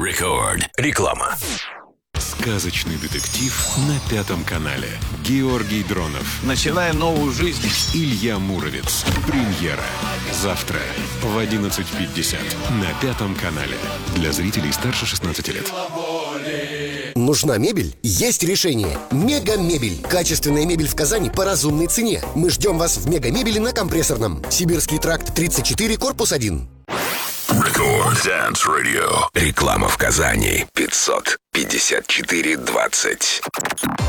Рекорд. Реклама. Сказочный детектив на Пятом канале. Георгий Дронов. Начинаем новую жизнь. Илья Муромец. Премьера. Завтра в 11:50 на Пятом канале. Для зрителей старше 16 лет. Нужна мебель? Есть решение. Мега-мебель. Качественная мебель в Казани по разумной цене. Мы ждем вас в Мега-мебели на Компрессорном. Сибирский тракт 34, корпус 1. Рекорд Dance Radio. Реклама в Казани. 554-20.